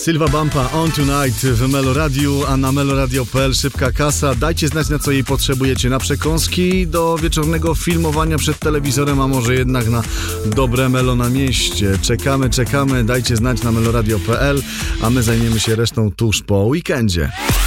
Sylwa Bumpa On Tonight w Meloradiu, a na meloradio.pl szybka kasa. Dajcie znać, na co jej potrzebujecie. Na przekąski, do wieczornego filmowania przed telewizorem, a może jednak na dobre melo na mieście. Czekamy. Dajcie znać na meloradio.pl, a my zajmiemy się resztą tuż po weekendzie.